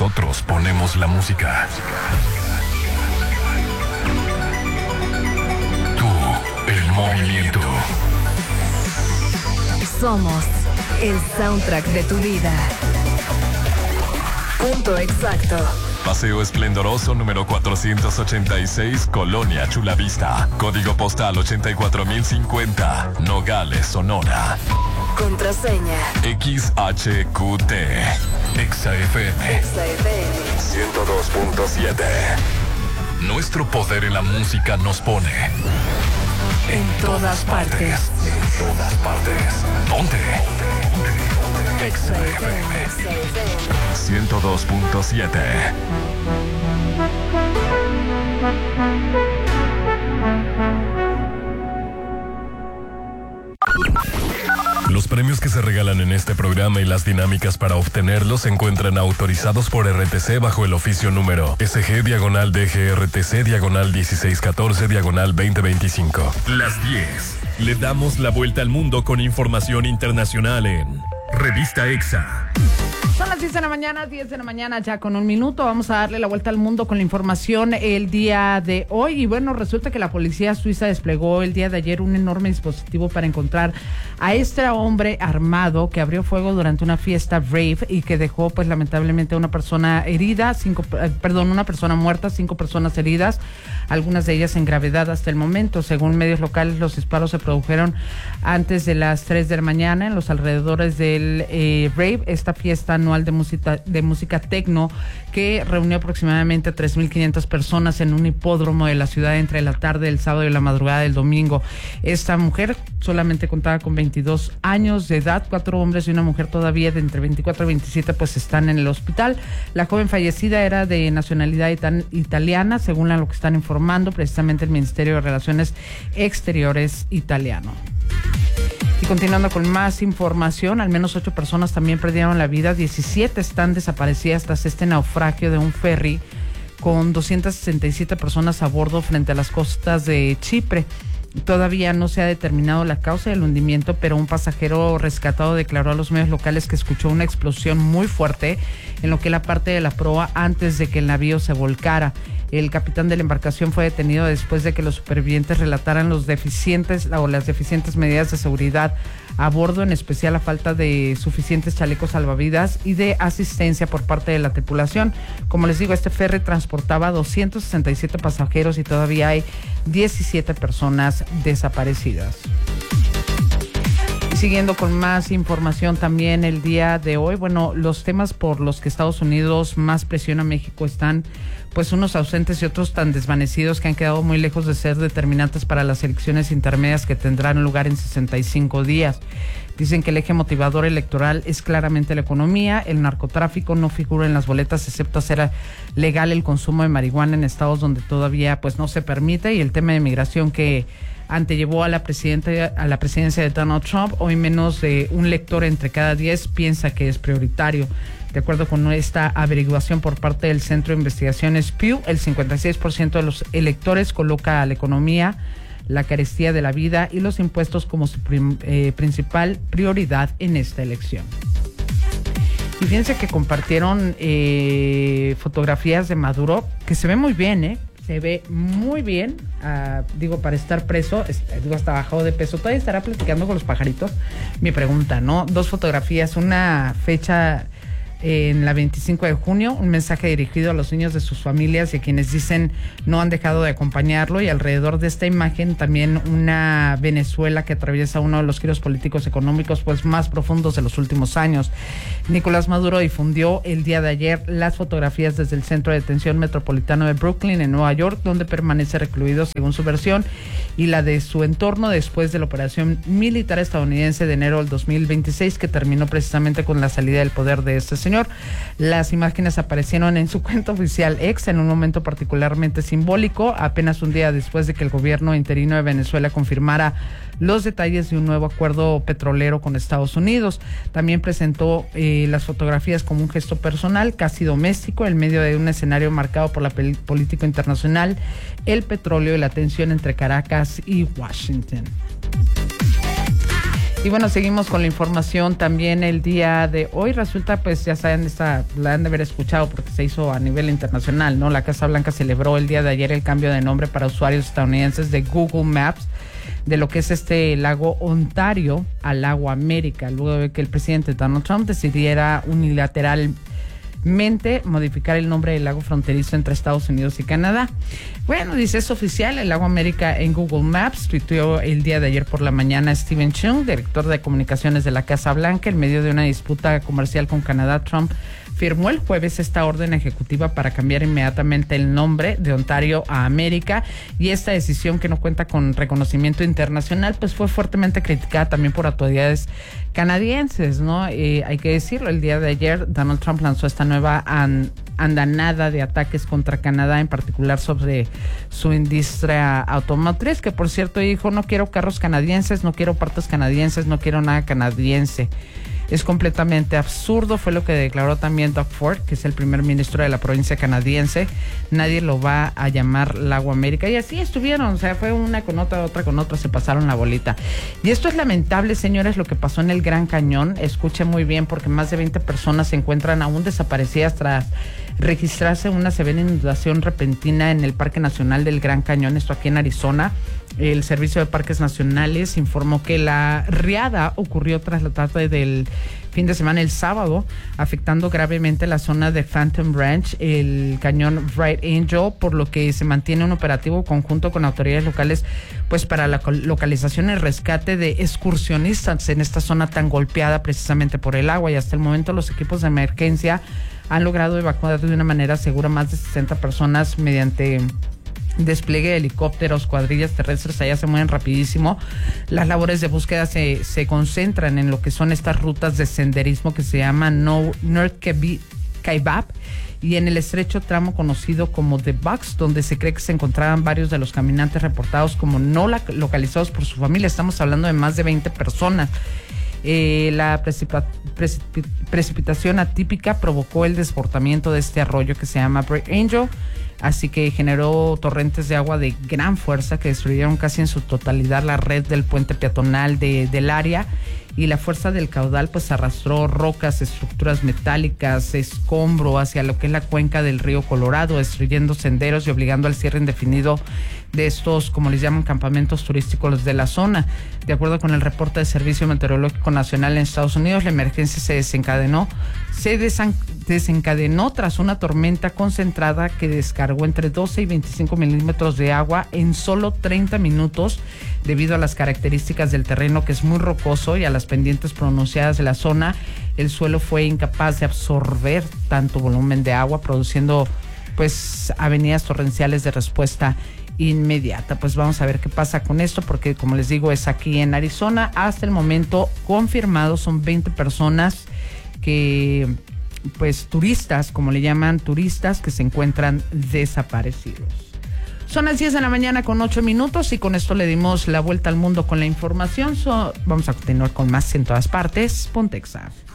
Nosotros ponemos la música. Tú, el movimiento. Somos el soundtrack de tu vida. Punto exacto. Paseo Esplendoroso número 486, Colonia Chulavista. Código postal 84050, Nogales, Sonora. Contraseña XHQT. XFM 102.7. Nuestro poder en la música nos pone en todas partes. En todas partes. ¿Dónde? XFM 102.7. Los premios que se regalan en este programa y las dinámicas para obtenerlos se encuentran autorizados por RTC bajo el oficio número SG/DGRTC/1614/2025. Las 10. Le damos la vuelta al mundo con información internacional en Revista EXA. Son las 10 de la mañana, ya con un minuto. Vamos a darle la vuelta al mundo con la información el día de hoy. Y bueno, resulta que la policía suiza desplegó el día de ayer un enorme dispositivo para encontrar a este hombre armado que abrió fuego durante una fiesta rave y que dejó, pues, lamentablemente a una persona herida, una persona muerta, 5 personas heridas, algunas de ellas en gravedad hasta el momento. Según medios locales, los disparos se produjeron antes de las 3 de la mañana en los alrededores del rave, esta fiesta anual de música techno que reunió aproximadamente a 3,500 personas en un hipódromo de la ciudad entre la tarde del sábado y la madrugada del domingo. Esta mujer solamente contaba con 22 años de edad. 4 hombres y una mujer todavía de entre 24 y 27 pues están en el hospital. La joven fallecida era de nacionalidad italiana, según lo que están informando precisamente el Ministerio de Relaciones Exteriores italiano. Y continuando con más información, al menos 8 personas también perdieron la vida, 17 están desaparecidas tras este naufragio de un ferry con 267 personas a bordo frente a las costas de Chipre. Todavía no se ha determinado la causa del hundimiento, pero un pasajero rescatado declaró a los medios locales que escuchó una explosión muy fuerte en lo que es la parte de la proa antes de que el navío se volcara. El capitán de la embarcación fue detenido después de que los supervivientes relataran las deficientes medidas de seguridad a bordo, en especial la falta de suficientes chalecos salvavidas y de asistencia por parte de la tripulación. Como les digo, este ferry transportaba 267 pasajeros y todavía hay 17 personas desaparecidas. Siguiendo con más información también el día de hoy, bueno, los temas por los que Estados Unidos más presiona a México están, pues, unos ausentes y otros tan desvanecidos que han quedado muy lejos de ser determinantes para las elecciones intermedias que tendrán lugar en 65 días. Dicen que el eje motivador electoral es claramente la economía, el narcotráfico no figura en las boletas excepto hacer legal el consumo de marihuana en estados donde todavía pues no se permite, y el tema de migración que antellevó a la presidencia de Donald Trump. Hoy menos de un lector entre cada 10 piensa que es prioritario. De acuerdo con esta averiguación por parte del Centro de Investigaciones Pew, el 56% de los electores coloca a la economía, la carestía de la vida y los impuestos como su principal prioridad en esta elección. Y fíjense que compartieron fotografías de Maduro, que se ve muy bien, se ve muy bien, para estar preso, hasta bajado de peso. Todavía estará platicando con los pajaritos. Mi pregunta, ¿no? 2 fotografías, una fecha en la 25 de junio, un mensaje dirigido a los niños de sus familias y a quienes dicen no han dejado de acompañarlo, y alrededor de esta imagen también una Venezuela que atraviesa uno de los giros políticos económicos pues más profundos de los últimos años. Nicolás Maduro difundió el día de ayer las fotografías desde el Centro de Detención Metropolitano de Brooklyn en Nueva York, donde permanece recluido según su versión, y la de su entorno después de la operación militar estadounidense de enero del 2026 que terminó precisamente con la salida del poder de este señor. Las imágenes aparecieron en su cuenta oficial X en un momento particularmente simbólico, apenas un día después de que el gobierno interino de Venezuela confirmara los detalles de un nuevo acuerdo petrolero con Estados Unidos. También presentó las fotografías como un gesto personal, casi doméstico, en medio de un escenario marcado por la política internacional, el petróleo y la tensión entre Caracas y Washington. Y bueno, seguimos con la información también el día de hoy. Resulta, pues ya saben, la han de haber escuchado porque se hizo a nivel internacional, ¿no? La Casa Blanca celebró el día de ayer el cambio de nombre para usuarios estadounidenses de Google Maps de lo que es este lago Ontario al lago América, luego de que el presidente Donald Trump decidiera unilateralmente modificar el nombre del lago fronterizo entre Estados Unidos y Canadá. Bueno, dice, es oficial, el lago América en Google Maps. Tuiteó el día de ayer por la mañana Steven Chung, director de comunicaciones de la Casa Blanca, en medio de una disputa comercial con Canadá. Trump firmó el jueves esta orden ejecutiva para cambiar inmediatamente el nombre de Ontario a América, y esta decisión, que no cuenta con reconocimiento internacional, pues fue fuertemente criticada también por autoridades canadienses, ¿no? Hay que decirlo, el día de ayer Donald Trump lanzó esta nueva andanada de ataques contra Canadá, en particular sobre su industria automotriz, que por cierto dijo: no quiero carros canadienses, no quiero partes canadienses, no quiero nada canadiense. Es completamente absurdo, fue lo que declaró también Doug Ford, que es el primer ministro de la provincia canadiense. Nadie lo va a llamar Lago América. Y así estuvieron, o sea, fue una con otra, otra con otra, se pasaron la bolita. Y esto es lamentable, señores, lo que pasó en el Gran Cañón. Escuchen muy bien, porque más de 20 personas se encuentran aún desaparecidas tras registrarse una severa inundación repentina en el Parque Nacional del Gran Cañón, esto aquí en Arizona. El Servicio de Parques Nacionales informó que la riada ocurrió tras la tarde del fin de semana, el sábado, afectando gravemente la zona de Phantom Ranch, el cañón Bright Angel, por lo que se mantiene un operativo conjunto con autoridades locales, pues para la localización y rescate de excursionistas en esta zona tan golpeada precisamente por el agua. Y hasta el momento los equipos de emergencia han logrado evacuar de una manera segura más de 60 personas mediante despliegue de helicópteros, cuadrillas terrestres. Allá se mueven rapidísimo. Las labores de búsqueda se concentran en lo que son estas rutas de senderismo que se llaman North Kaibab y en el estrecho tramo conocido como The Box, donde se cree que se encontraban varios de los caminantes reportados como no localizados por su familia. Estamos hablando de más de 20 personas. La precipitación atípica provocó el desbordamiento de este arroyo que se llama Bright Angel, así que generó torrentes de agua de gran fuerza que destruyeron casi en su totalidad la red del puente peatonal del área, y la fuerza del caudal pues arrastró rocas, estructuras metálicas, escombro hacia lo que es la cuenca del río Colorado, destruyendo senderos y obligando al cierre indefinido de estos, como les llaman, campamentos turísticos de la zona. De acuerdo con el reporte del Servicio Meteorológico Nacional en Estados Unidos, la emergencia se desencadenó tras una tormenta concentrada que descargó entre 12 y 25 milímetros de agua en solo 30 minutos, debido a las características del terreno, que es muy rocoso, y a las pendientes pronunciadas de la zona. El suelo fue incapaz de absorber tanto volumen de agua, produciendo pues avenidas torrenciales de respuesta inmediata. Pues vamos a ver qué pasa con esto, porque como les digo, es aquí en Arizona. Hasta el momento confirmados son 20 personas que, pues turistas, como le llaman, turistas que se encuentran desaparecidos. Son las 10 de la mañana con 8 minutos y con esto le dimos la vuelta al mundo con la información. Vamos a continuar con más en todas partes. Pontexa.